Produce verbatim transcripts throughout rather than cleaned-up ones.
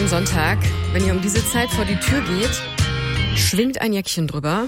am Sonntag, wenn ihr um diese Zeit vor die Tür geht, schwingt ein Jäckchen drüber.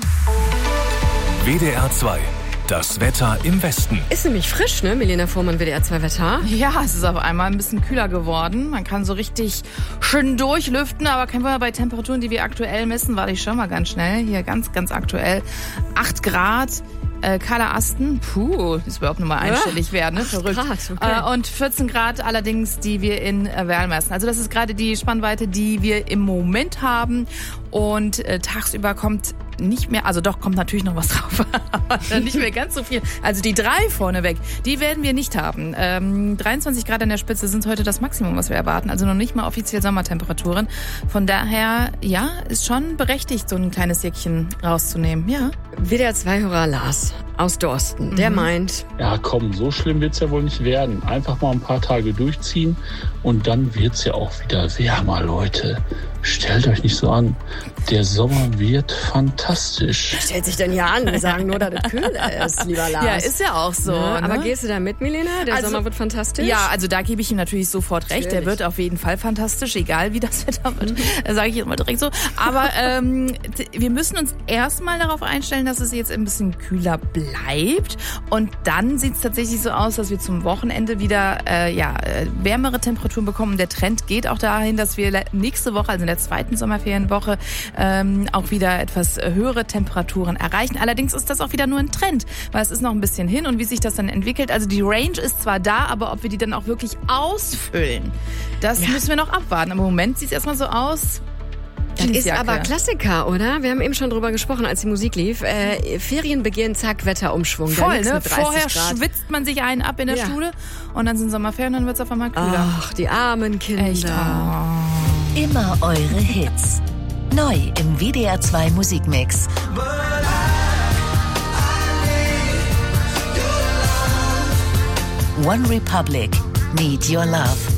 W D R zwei. Das Wetter im Westen. Ist nämlich frisch, ne? Milena Fuhrmann, W D R zwei Wetter. Ja, es ist auf einmal ein bisschen kühler geworden. Man kann so richtig schön durchlüften, aber kein Wunder, bei Temperaturen, die wir aktuell messen, warte ich schon mal ganz schnell. Hier ganz, ganz aktuell. acht Grad. Äh, kahler Asten, puh, das überhaupt nochmal einstellig ja, werden, ne? Verrückt. Grad, okay. äh, und vierzehn Grad allerdings, die wir in äh, Werl messen. Also das ist gerade die Spannweite, die wir im Moment haben. Und äh, tagsüber kommt nicht mehr, also doch, kommt natürlich noch was drauf, aber nicht mehr ganz so viel. Also die drei vorneweg, die werden wir nicht haben. Ähm, dreiundzwanzig Grad an der Spitze sind heute das Maximum, was wir erwarten. Also noch nicht mal offiziell Sommertemperaturen. Von daher, ja, ist schon berechtigt, so ein kleines Jäckchen rauszunehmen, ja. W D R zwei-Hörer Lars aus Dorsten, der mhm. meint... Ja komm, so schlimm wird's ja wohl nicht werden. Einfach mal ein paar Tage durchziehen und dann wird's ja auch wieder wärmer, Leute. Stellt euch nicht so an. Der Sommer wird fantastisch. Wer stellt sich denn hier an? Wir sagen nur, dass es kühler ist, lieber Lars. Ja, ist ja auch so. Ja, ne? Aber gehst du da mit, Milena? Der also, Sommer wird fantastisch? Ja, also da gebe ich ihm natürlich sofort recht. Natürlich. Der wird auf jeden Fall fantastisch, egal wie das Wetter wird. Mhm. Sage ich immer direkt so. Aber ähm, wir müssen uns erstmal darauf einstellen, dass es jetzt ein bisschen kühler bleibt. Und dann sieht es tatsächlich so aus, dass wir zum Wochenende wieder äh, ja, wärmere Temperaturen bekommen. Der Trend geht auch dahin, dass wir nächste Woche, also in der zweiten Sommerferienwoche, ähm, auch wieder etwas höhere Temperaturen erreichen. Allerdings ist das auch wieder nur ein Trend, weil es ist noch ein bisschen hin und wie sich das dann entwickelt. Also die Range ist zwar da, aber ob wir die dann auch wirklich ausfüllen, das ja. müssen wir noch abwarten. Aber im Moment sieht es erstmal so aus. Das ist aber Klassiker, oder? Wir haben eben schon drüber gesprochen, als die Musik lief. Äh, Ferien zack, Wetterumschwung. Voll, ne? Vorher Vorher schwitzt man sich einen ab in der ja. Schule und dann sind Sommerferien und dann wird es auf einmal kühler. Ach, die armen Kinder. Echt? Oh. Immer eure Hits. Neu im W D R zwei Musikmix. One Republic, Need Your Love.